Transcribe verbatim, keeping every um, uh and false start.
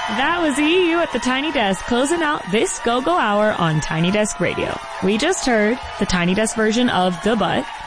That was E U at the Tiny Desk closing out this Go-Go Hour on Tiny Desk Radio. We just heard the Tiny Desk version of The Butt,